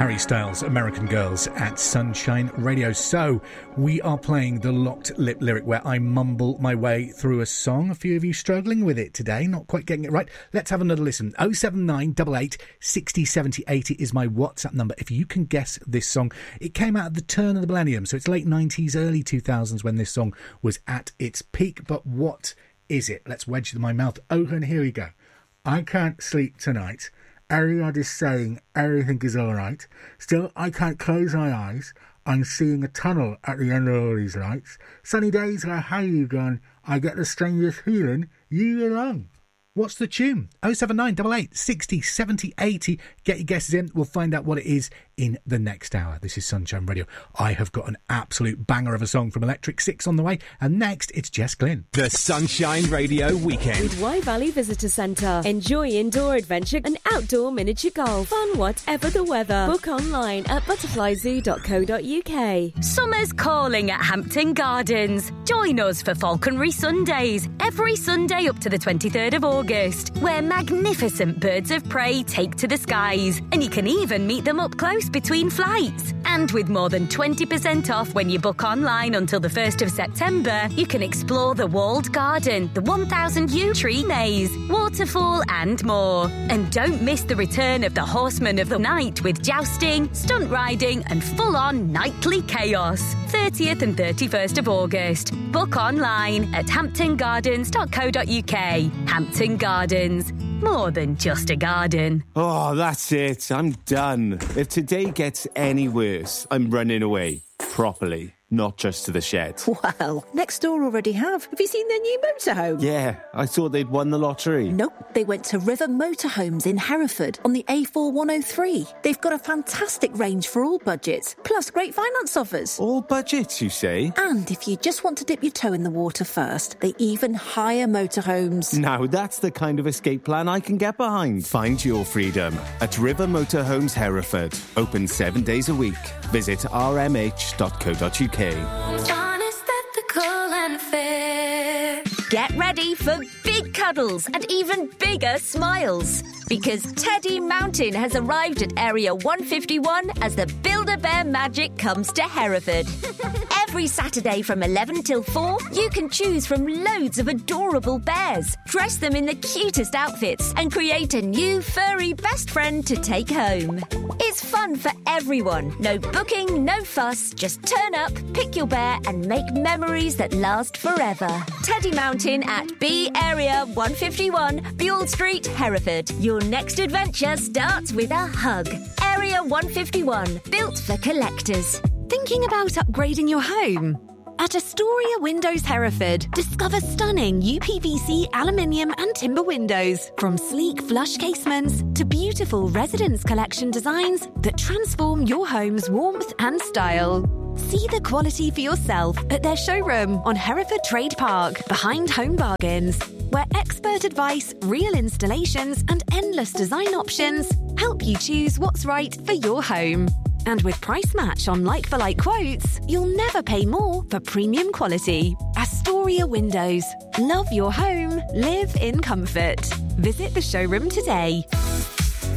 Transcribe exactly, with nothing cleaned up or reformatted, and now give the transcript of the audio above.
Harry Styles, American Girls at Sunshine Radio. So, we are playing the Locked Lip lyric where I mumble my way through a song. A few of you struggling with it today, not quite getting it right. Let's have another listen. oh seven nine eight eight six oh seven oh eight oh is my WhatsApp number. If you can guess this song, it came out at the turn of the millennium, so it's late nineties, early two thousands when this song was at its peak. But what is it? Let's wedge my mouth. Oh, and here we go. I can't sleep tonight. Everybody's saying everything is all right. Still, I can't close my eyes. I'm seeing a tunnel at the end of all these lights. Sunny days are how you gone. I get the strangest feeling you along. What's the tune? oh seven nine eight eight six oh seven oh eight oh. Get your guesses in. We'll find out what it is in the next hour. This is Sunshine Radio. I have got an absolute banger of a song from Electric Six on the way. And next, it's Jess Glynn. The Sunshine Radio Weekend. With Wye Valley Visitor Centre. Enjoy indoor adventure and outdoor miniature golf. Fun whatever the weather. Book online at butterfly zoo dot co dot uk. Summer's calling at Hampton Gardens. Join us for Falconry Sundays. Every Sunday up to the twenty-third of August. Where magnificent birds of prey take to the skies. And you can even meet them up close between flights. And with more than twenty percent off when you book online until the first of September, you can explore the walled garden, the one thousand yew tree maze, waterfall and more. And don't miss the return of the Horsemen of the Night with jousting, stunt riding and full-on nightly chaos. thirtieth and thirty-first of August. Book online at hampton gardens dot co dot uk. Hampton Gardens. More than just a garden. Oh, that's it. I'm done. If today gets any worse, I'm running away. Properly. Not just to the shed. Well, next door already have. Have you seen their new motorhome? Yeah, I thought they'd won the lottery. Nope, they went to River Motorhomes in Hereford on the A four one oh three. They've got a fantastic range for all budgets, plus great finance offers. All budgets, you say? And if you just want to dip your toe in the water first, they even hire motorhomes. Now that's the kind of escape plan I can get behind. Find your freedom at River Motorhomes Hereford. Open seven days a week. Visit r m h dot co dot uk. Honest, ethical and fair. Get ready for big cuddles and even bigger smiles. Because Teddy Mountain has arrived at Area one fifty-one as the Build-A-Bear magic comes to Hereford. Every Saturday from eleven till four, you can choose from loads of adorable bears, dress them in the cutest outfits and create a new furry best friend to take home. It's fun for everyone. No booking, no fuss. Just turn up, pick your bear and make memories that last forever. Teddy Mountain at B Area one fifty-one, Buell Street, Hereford. Your next adventure starts with a hug. Area one fifty-one, built for collectors. Thinking about upgrading your home? At Astoria Windows Hereford, discover stunning U P V C, aluminium and timber windows. From sleek flush casements to beautiful residence collection designs that transform your home's warmth and style. See the quality for yourself at their showroom on Hereford Trade Park, behind Home Bargains, where expert advice, real installations and endless design options help you choose what's right for your home. And with Price Match on like-for-like quotes, you'll never pay more for premium quality. Astoria Windows. Love your home. Live in comfort. Visit the showroom today.